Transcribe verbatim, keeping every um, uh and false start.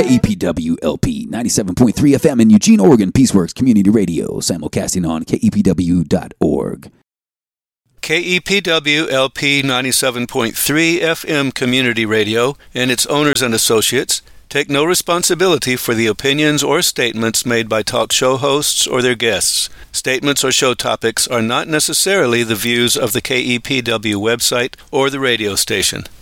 E P W L P ninety-seven point three F M in Eugene, Oregon, Peaceworks Community Radio, simulcasting on K E P W dot org. K E P W L P ninety-seven point three F M Community Radio and its owners and associates take no responsibility for the opinions or statements made by talk show hosts or their guests. Statements or show topics are not necessarily the views of the K E P W website or the radio station.